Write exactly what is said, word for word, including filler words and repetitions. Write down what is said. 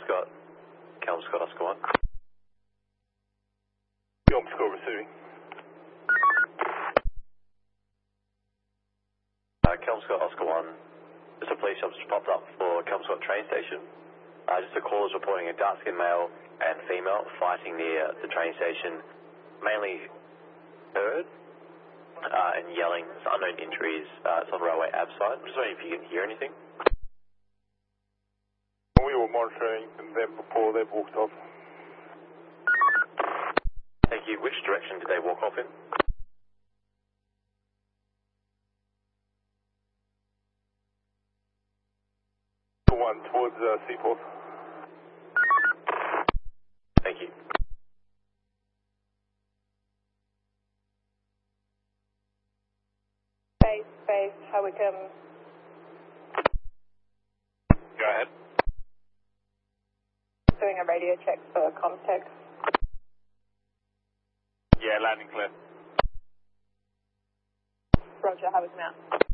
Scott. Callum Scott, Oscar one. Callum Scott receiving. Uh, Callum Scott, Oscar one. Just a police shop just popped up for Callum Scott train station. Uh, just a call is reporting a dark-skinned male and female fighting near the train station, mainly heard uh, and yelling. It's unknown injuries. Uh, it's on railway ab side. I'm just wondering if you can hear anything. We were monitoring them before they walked off. Thank you. Which direction did they walk off in? One towards uh, Seaforth. Thank you. Base, base, how we come. Go ahead. Doing a radio check for contact. Yeah, landing clear. Roger, how we come out.